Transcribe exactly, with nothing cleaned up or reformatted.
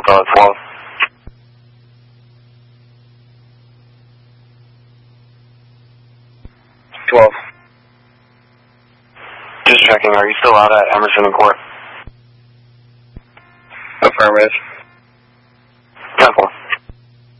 Delta twelve. twelve. Just checking, are you still out at Emerson and Court? Affirmative.